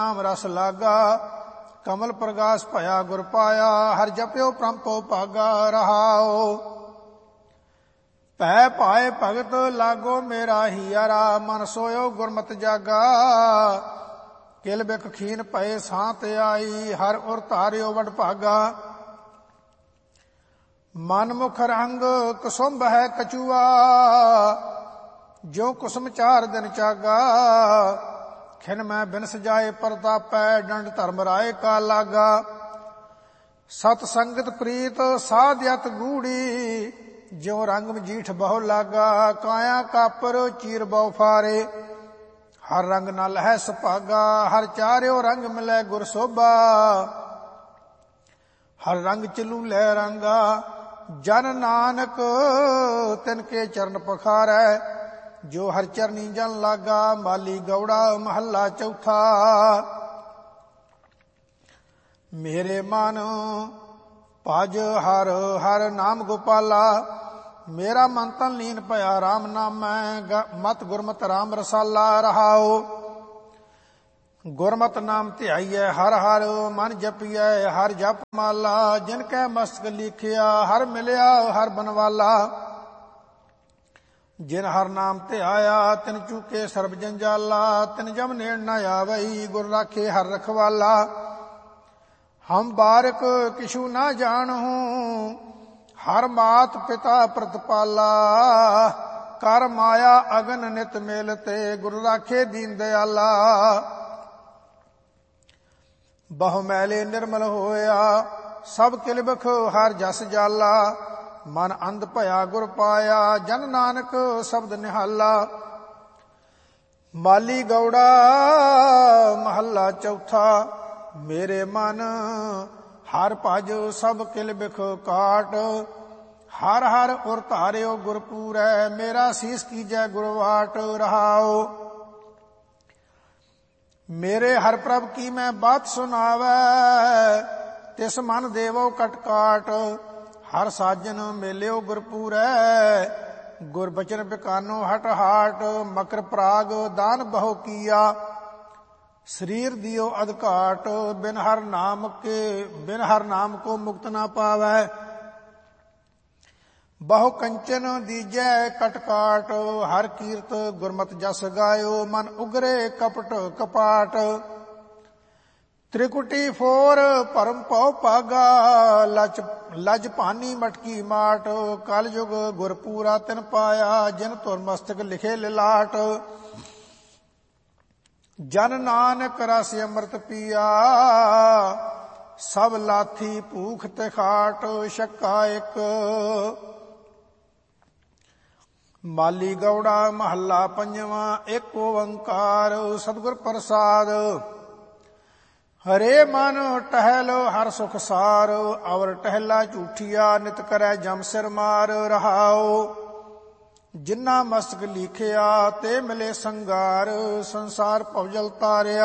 नाम रस लागा। कमल प्रगास भया गुर पाया। हर जप्यो परमपो भागा रहाओ। भै पाए भगत लागो मेरा हियारा। मन सोयो गुरमत जागा। किल बिख खीन पए सांत आई। हर उर धारियो वड भागा। मन मुख रंग कुसुम है कछुआ। जो कुसुम 4 दिन चागा। खिन मैं बिनस जाए परतापै। डंड धर्म राय का लागा। सत संगत प्रीत साध्यत गूढ़ी। ज्यों रंग मजीठ बहु लागा। काया कापर चीर बहु फारे। हर रंग नल है सुभागा। हर चार्यो रंग मिलै गुर शोभा। हर रंग चलू लै रंगा। जन नानक तिनके चरण पखारै। जो हर चरनी जन लागा। माली गौड़ा महला चौथा। मेरे मन भज हर हर नाम गोपाला। मेरा मन तन लीन भया राम नामै। मत गुरमत राम रसाला रहाओ। गुरमत नाम ध्याइयै हर हर। मन जपियै हर जप माला। जिनकै मस्तक लिखिया हर मिलिया हर बनवाला। जिन हर नाम ध्याया तिन चूके सर्ब जंजाला। तिन जम नेड़ न आवई गुर राखे हर रखवाला। हम बारक किछु न जानहूं। हर मात पिता प्रतिपाला। कर माया अगन नित मेलते। गुर राखे दीन दयाला। बहु मैले निर्मल होया। सब किल बिख हर जस जाला। मन अंध भया गुर पाया। जन नानक शब्द निहाला। माली गौड़ा महला चौथा। मेरे मन हर भज सब किल बिख काट। हर हर उर धारियो गुरपूरै। मेरा शीस कीजै गुरवाट रहाओ। मेरे हर प्रभ की मैं बात सुनावै। तिस मन देवो कटकाट। हर साजन मेलियो गुरपूरै। गुर बचन बिकानो हट हाट। मकर प्राग दान बहु किया। शरीर दियो अधकाट। बिन हर नाम को मुक्त ना पावै। बहु कंचन दीजै कटकाट। हर कीर्त गुरमत जस गायो। मन उगरे कपट कपाट। त्रिकुटी फोर परम पौ पागा। लज पानी मटकी माट। कल युग गुरपूरा तिन पाया। जिन तुर मस्तक लिखे लिलाट। जन नानक रस अमृत पिया। सब लाथी भूख तिखाट। शक्का एक। माली गौड़ा महला पंजवा। एक ओंकार सतगुर प्रसाद। हरे मन टहलो हर सुख सार। और टहला झूठिया नित करै जम सिर मार रहाओ। जिन्ना मस्तक लिखिया ते मिले संगार। संसार भवजल तारिया।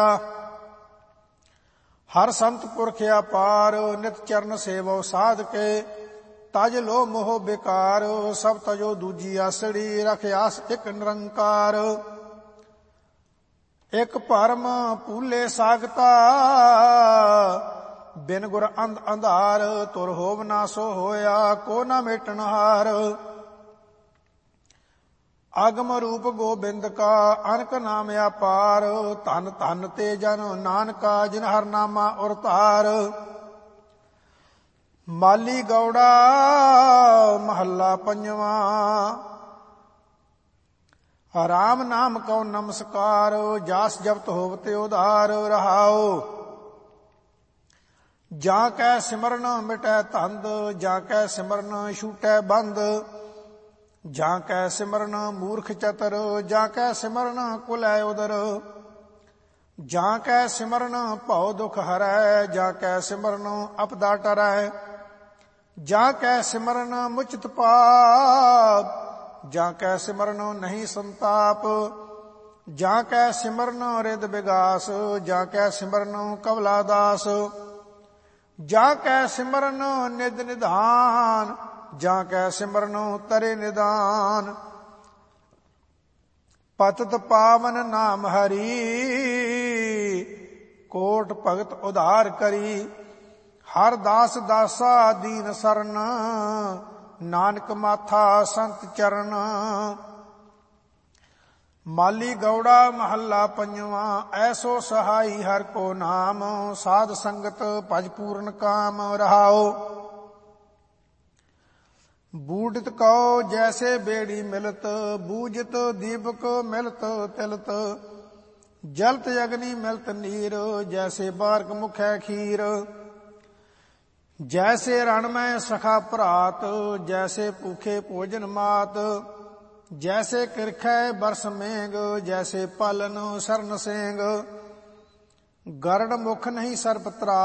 हर संत पुरखिया पार। नित चरण सेवो साध के। तज लो मोह बेकार। सब तजो दूजी आसड़ी। रख आस एक निरंकार। एक परम पूले सागता। बिन गुर अंध अंधार। तुर होव ना सो होया। को ना मेटन हार। अगम रूप गोबिंद का। अनक नाम अपार। धन धन ते जन नानका। जिन हर नामा उरतार। माली गौड़ा महला पंजवा। राम नाम कौ नमस्कार। जास जपत होवते उधार रहाओ। जाकै सिमरन मिटै तंद। जाकै सिमरन छूटै बंद। जाकै सिमरन मूर्ख चतर। जाकै सिमरन कुलै उदर। जाकै सिमरन भव दुख हरै। जाकै सिमरन अपदा टरै। जाकै सिमरन मुचित पाप। जाकै सिमरन नहीं संताप। जाकै सिमरन रिद विगास। जाकै सिमरन कवला दास। जाकै सिमरन निध निधान। जाकै सिमरन तरे निदान। पतित पावन नाम हरि। ਕੋਟ ਭਗਤ ਉਧਾਰ ਕਰੀ। ਹਰ ਦਾਸ ਦਾਸਾ ਦੀਨ ਸਰਨ, ਨਾਨਕ ਮਾਥਾ ਸੰਤ ਚਰਨ। ਮਾਲੀ ਗੌੜਾ ਮਹੱਲਾ ਪੰਜਵਾਂ, ਐਸੋ ਸਹਾਈ ਹਰ ਕੋ ਨਾਮ, ਸਾਧ ਸੰਗਤ ਭਜ ਪੂਰਨ ਕਾਮ ਰਹਾਓ। ਬੂਢਿਤ ਕਉ ਜੈਸੇ ਬੇੜੀ ਮਿਲਤ, ਬੂਝਤ ਦੀਪਕ ਮਿਲਤ ਤਿਲਤ। ਜਲਤ ਅਗਨੀ ਮਿਲਤ ਨੀਰ, ਜੈਸੇ ਬਾਰਕ ਮੁਖੈ ਖੀਰ। ਜੈਸੇ ਰਣ ਮੈਂ ਸਖਾ ਭਰਾਤ, ਜੈਸੇ ਭੂਖੇ ਭੋਜਨ ਮਾਤ। ਜੈਸੇ ਕਿਰਖੈ ਬਰਸ ਮੇਘ, ਜੈਸੇ ਪਾਲਨ ਸਰਨ ਸਿੰਘ। ਗਰੜ ਮੁਖ ਨਹੀਂ ਸਰਪ ਤਰਾ,